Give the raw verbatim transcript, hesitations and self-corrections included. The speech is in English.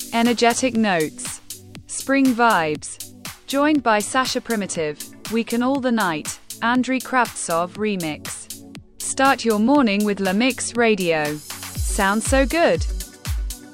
Energetic notes. Spring vibes. Joined by Sasha Primitive. We Can All the Night. Andriy Kravtsov remix. Start your morning with La Mix Radio. Sounds so good.